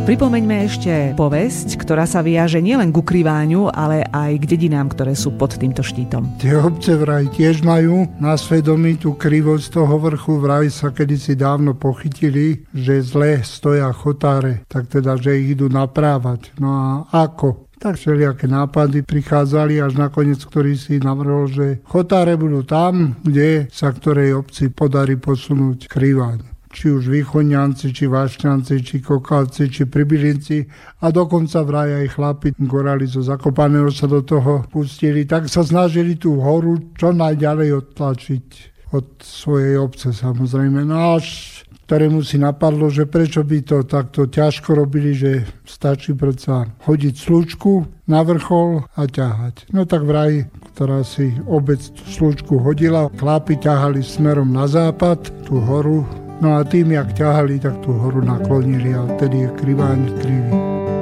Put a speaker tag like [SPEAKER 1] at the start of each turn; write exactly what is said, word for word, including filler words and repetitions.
[SPEAKER 1] Pripomeňme ešte povesť, ktorá sa viaže nielen k ukrývaniu, ale aj k dedinám, ktoré sú pod týmto štítom.
[SPEAKER 2] Tie obce vraj tiež majú na svedomí tú krivosť toho vrchu. Vraj sa kedysi dávno pochytili, že zle stoja chotáre, tak teda, že ich idú naprávať. No a ako? Tak všelijaké nápady prichádzali, až nakoniec, ktorý si navrhol, že chotáre budú tam, kde sa ktorej obci podarí posunúť krývaň. Či už Východňanci, či Vašťanci, či Kokavci, či Pribilinci a dokonca vraj aj chlapi Gorali zo Zakopaného sa do toho pustili, tak sa snažili tú horu čo najďalej odtlačiť od svojej obce, samozrejme. No až ktorému si napadlo, že prečo by to takto ťažko robili, že stačí predsa hodiť slučku na vrchol a ťahať. No tak vraj, ktorá si obec tú slučku hodila, chlapi ťahali smerom na západ, tú horu, no a tým, jak ťahali, tak tú horu naklonili a vtedy je Kriváň krivý.